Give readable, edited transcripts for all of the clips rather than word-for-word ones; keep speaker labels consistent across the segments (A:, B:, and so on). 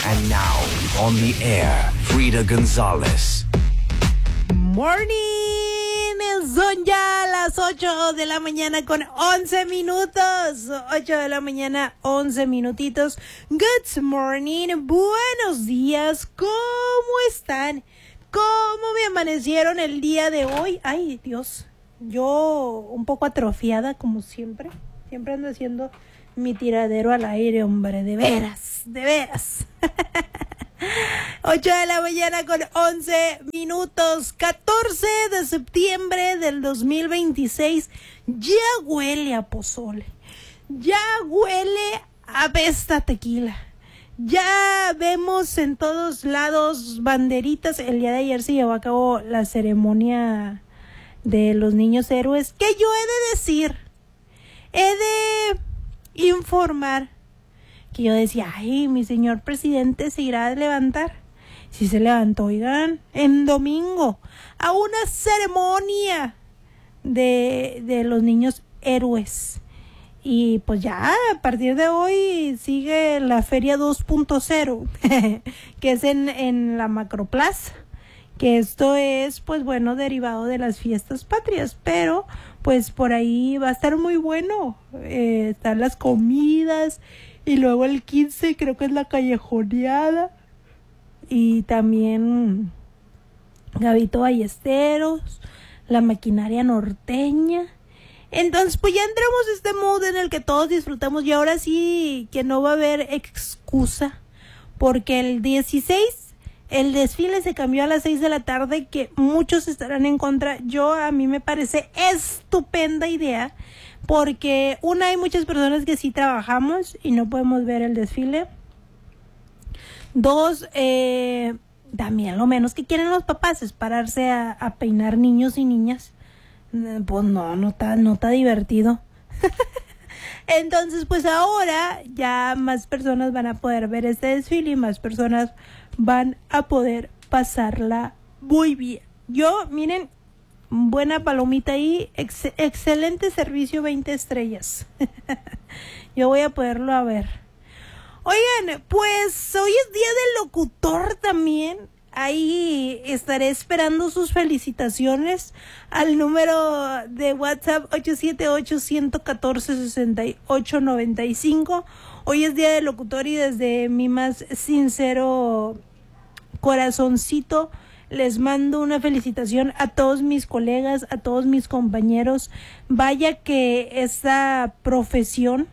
A: And now, on the air, Frida González.
B: Morning, son ya las 8 de la mañana con 11 minutos. 8 de la mañana, 11 minutitos. Good morning, buenos días, ¿cómo están? ¿Cómo me amanecieron el día de hoy? Ay, Dios, yo un poco atrofiada como siempre. Siempre ando haciendo mi tiradero al aire, hombre, de veras, de veras. 8 de la mañana con 11 minutos, 14 de septiembre del 2026. Ya huele a pozole, ya huele a pesta tequila. Ya vemos en todos lados banderitas. El día de ayer se llevó a cabo la ceremonia de los niños héroes, que yo he de decir, he de informar que yo decía, ay, mi señor presidente se irá a levantar. Sí se levantó, oigan, en domingo, a una ceremonia de los niños héroes. Y pues ya, a partir de hoy sigue la Feria 2.0, que es en la Macroplaza. Que esto es, pues bueno, derivado de las fiestas patrias, pero pues por ahí va a estar muy bueno. Están las comidas y luego el 15 creo que es la callejoneada y también Gabito Ballesteros, la maquinaria norteña. Entonces pues ya entramos en este mood en el que todos disfrutamos y ahora sí que no va a haber excusa, porque el 16 el desfile se cambió a las 6 de la tarde, que muchos estarán en contra. A mí me parece estupenda idea, porque hay muchas personas que sí trabajamos y no podemos ver el desfile. 2, también lo menos que quieren los papás es pararse a peinar niños y niñas. Pues no está divertido. Entonces pues ahora ya más personas van a poder ver este desfile y más personas van a poder pasarla muy bien. Yo, miren, buena palomita ahí, excelente servicio, 20 estrellas. Yo voy a poderlo ver. Oigan, pues hoy es día del locutor también. Ahí estaré esperando sus felicitaciones al número de WhatsApp 878-114-6895. Hoy es día del locutor y desde mi más sincero corazoncito les mando una felicitación a todos mis colegas, a todos mis compañeros. Vaya que esa profesión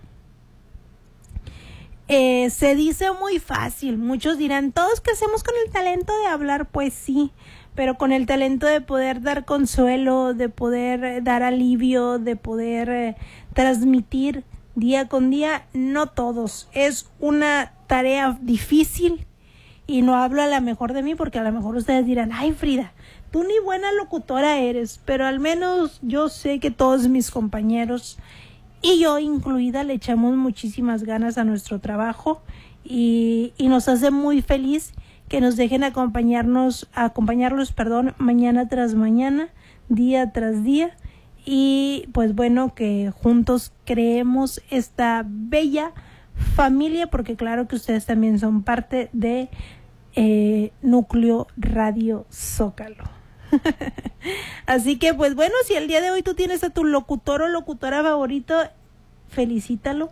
B: se dice muy fácil. Muchos dirán, todos crecemos con el talento de hablar, pues sí, pero con el talento de poder dar consuelo, de poder dar alivio, de poder transmitir día con día, no todos. Es una tarea difícil y no hablo a lo mejor de mí, porque a lo mejor ustedes dirán, ay, Frida, tú ni buena locutora eres, pero al menos yo sé que todos mis compañeros y yo incluida le echamos muchísimas ganas a nuestro trabajo y nos hace muy feliz que nos dejen acompañarlos, mañana tras mañana, día tras día, y pues bueno, que juntos creemos esta bella familia, porque claro que ustedes también son parte de Núcleo Radio Zócalo. Así que pues bueno, si el día de hoy tú tienes a tu locutor o locutora favorito, felicítala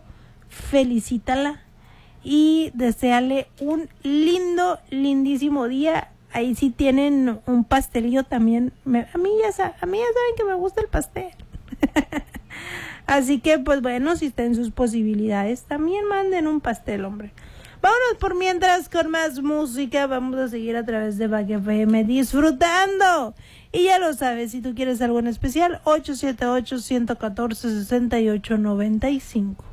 B: y deséale un lindísimo día. Ahí sí tienen un pastelillo también. A mí ya saben que me gusta el pastel. Así que pues bueno, si está en sus posibilidades, también manden un pastel, hombre. Vámonos por mientras con más música. Vamos a seguir a través de Back FM disfrutando. Y ya lo sabes, si tú quieres algo en especial, 878-114-6895.